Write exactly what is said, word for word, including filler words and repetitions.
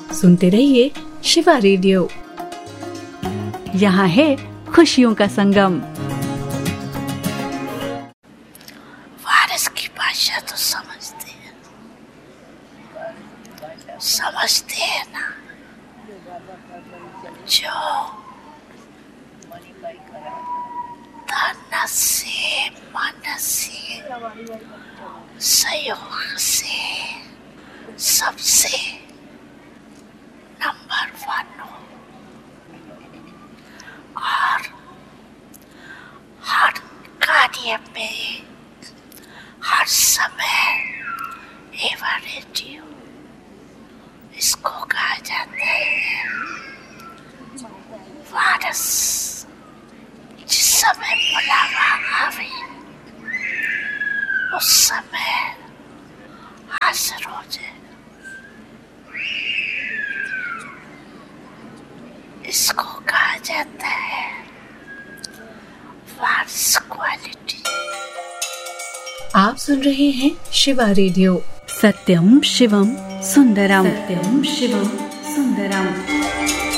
सुनते रहिए शिवा रेडियो। यहाँ है खुशियों का संगम। फारस की भाषा तो समझते हैं, समझते हैं ना, जो तन से मन से सहयोग से सबसे नंबर वन हो और हर कार्य में हर समय एवरेटिव इसको कहा जाता है। वारस जिस समय बुलावा आवे उस समय हाजिर हो जाए, इसको कहा जाता है वारस क्वालिटी। आप सुन रहे हैं शिवा रेडियो। सत्यम शिवम सुंदरम, सत्यम शिवम सुंदरम।